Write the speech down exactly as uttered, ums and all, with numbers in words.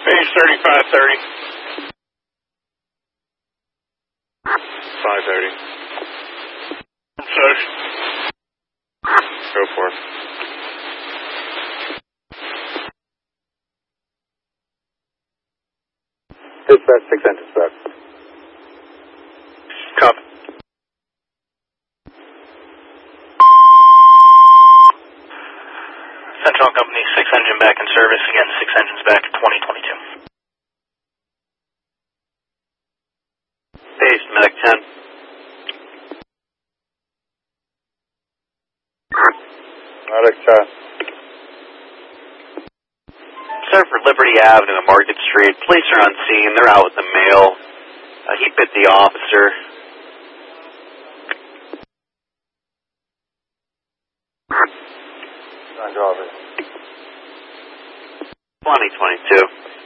Page thirty-five thirty. five thirty. Search. Go for it. Dispatch, six engines back. Copy. Central Company, six engine back in service. Again, six engines back in twenty twenty-two. Base, Medic ten. Medic ten. Sir, for Liberty Avenue and Market Street, police are on scene. They're out with the mail. Uh, he bit the officer. Roger, officer. twenty twenty-two.